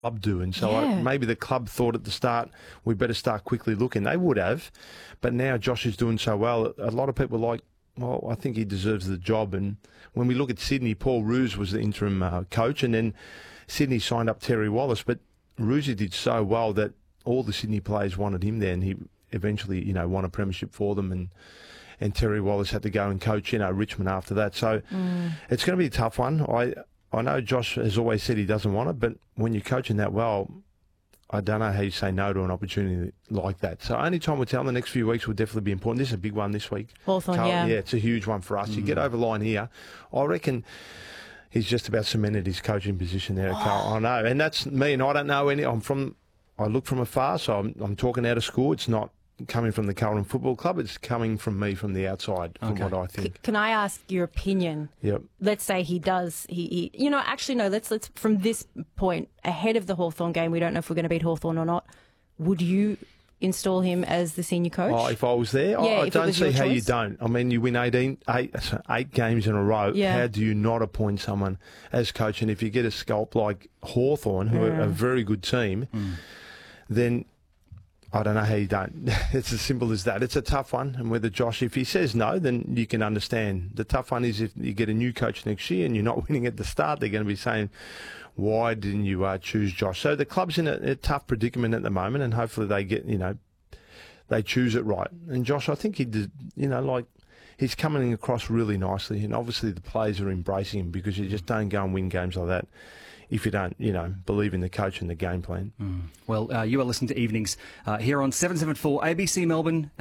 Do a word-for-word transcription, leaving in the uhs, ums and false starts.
club do, and so Yeah. I, maybe the club thought at the start we better start quickly looking. They would have, but now Josh is doing so well. A lot of people are like, well, I think he deserves the job. And when we look at Sydney, Paul Roos was the interim uh, coach, and then Sydney signed up Terry Wallace, but Roosy did so well that all the Sydney players wanted him there, and he eventually, you know, won a premiership for them, and and Terry Wallace had to go and coach, you know, Richmond after that. So Mm. it's going to be a tough one. I I know Josh has always said he doesn't want it, but when you're coaching that well, I don't know how you say no to an opportunity like that. So only time will tell. The next few weeks will definitely be important. This is a big one this week. Hawthorn, Carl- yeah. Yeah, it's a huge one for us. You get over line here, I reckon he's just about cemented his coaching position there at Carl. I know, and that's me, and I don't know any. I'm from, I look from afar, so I'm, I'm talking out of school. It's not coming from the Carlton Football Club. It's coming from me from the outside, from Okay. what I C- think. Can I ask your opinion? Yep. Let's say he does. He, he, you know, actually, no. Let's let's from this point ahead of the Hawthorn game. We don't know if we're going to beat Hawthorn or not. Would you install him as the senior coach? Oh, if I was there, I- Yeah, I if it don't was see your how you choice. don't. I mean, you win eighteen, eight, eight games in a row. Yeah. How do you not appoint someone as coach? And if you get a scalp like Hawthorn, who are a very good team, then I don't know how you don't. It's as simple as that. It's a tough one. And whether Josh, if he says no, then you can understand. The tough one is if you get a new coach next year and you're not winning at the start, they're going to be saying, why didn't you uh, choose Josh? So the club's in a, a tough predicament at the moment, and hopefully they get, you know, they choose it right. And Josh, I think he did, you know, like, he's coming across really nicely, and obviously the players are embracing him, because you just don't go and win games like that if you don't, you know, believe in the coach and the game plan. Well, uh, you are listening to Evenings uh, here on seven seventy-four A B C Melbourne.